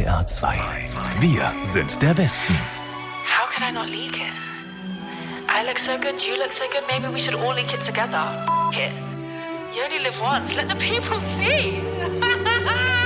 SWR 2. Wir sind der Westen. How could I not leak it? I look so good, you look so good, maybe we should all leak it together. F it. You only live once, let the people see.